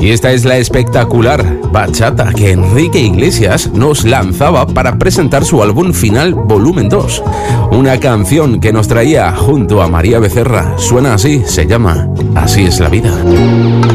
Y esta es la espectacular bachata que Enrique Iglesias nos lanzaba para presentar su álbum Final Volumen 2. Una canción que nos traía junto a María Becerra. Suena así, se llama Así es la vida.